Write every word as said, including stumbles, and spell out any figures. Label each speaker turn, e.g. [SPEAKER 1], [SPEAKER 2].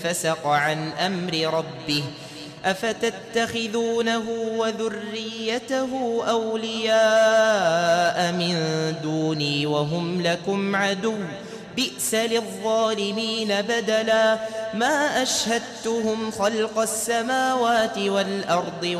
[SPEAKER 1] فسق عن أمر ربه أفتتخذونه وذريته أولياء من دوني وهم لكم عدو بئس للظالمين بدلا ما أشهدتهم خلق السماوات والأرض